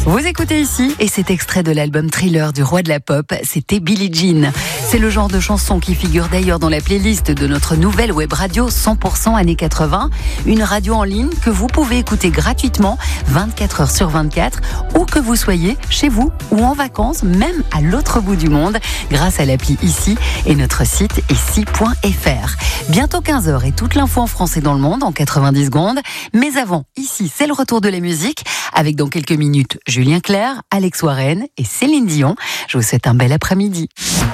Vous écoutez ici, et cet extrait de l'album Thriller du roi de la pop, c'était Billie Jean. C'est le genre de chanson qui figure d'ailleurs dans la playlist de notre nouvelle web radio 100% années 80, une radio en ligne que vous pouvez écouter gratuitement 24 heures sur 24, où que vous soyez, chez vous ou en vacances, même à l'autre bout du monde, grâce à l'appli Ici et notre site ici.fr. Bientôt 15h et toute l'info en français dans le monde en 90 secondes. Mais avant, ici, c'est le retour de la musique avec dans quelques minutes Julien Clerc, Alex Warren et Céline Dion. Je vous souhaite un bel après-midi.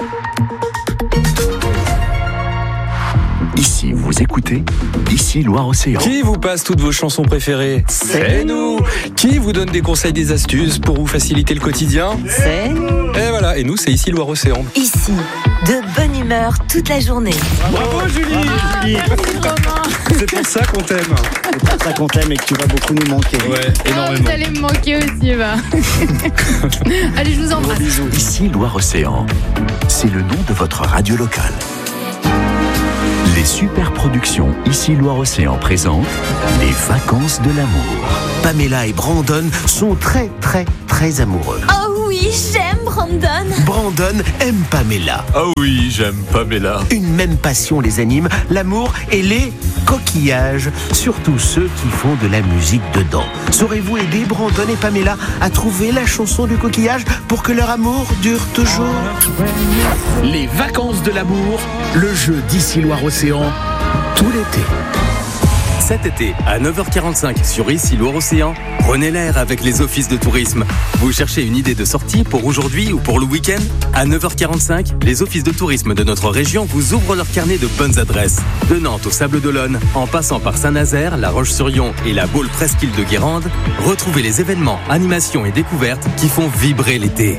Ici, vous écoutez Ici Loire-Océan. Qui vous passe toutes vos chansons préférées? C'est nous. Qui vous donne des conseils, des astuces pour vous faciliter le quotidien? C'est nous. Et voilà, et nous, c'est Ici Loire-Océan. Ici, de bonne humeur toute la journée. Bravo Julie. C'est pour ça qu'on t'aime. C'est pour ça qu'on t'aime et que tu vas beaucoup nous manquer. Ouais, énormément. Vous allez me manquer aussi, va. Allez, je vous embrasse. Ici Loire-Océan. C'est le nom de votre radio locale. Les super productions Ici Loire-Océan présentent Les vacances de l'amour. Pamela et Brandon sont très amoureux. Oh oui, j'aime Brandon. Brandon aime Pamela. Ah oui, j'aime Pamela. Une même passion les anime, l'amour et les coquillages, surtout ceux qui font de la musique dedans. Saurez-vous aider Brandon et Pamela à trouver la chanson du coquillage pour que leur amour dure toujours? Les vacances de l'amour, le jeu d'Ici Loire-Océan, tout l'été. Cet été, à 9h45 sur Ici Loire-Océan, prenez l'air avec les offices de tourisme. Vous cherchez une idée de sortie pour aujourd'hui ou pour le week-end? À 9h45, les offices de tourisme de notre région vous ouvrent leur carnet de bonnes adresses. De Nantes au Sable d'Olonne, en passant par Saint-Nazaire, La Roche-sur-Yon et la Baule Presqu'île de Guérande, retrouvez les événements, animations et découvertes qui font vibrer l'été.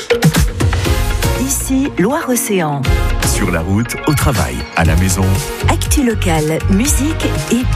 Ici, Loire-Océan. Sur la route, au travail, à la maison. Actu locale, musique et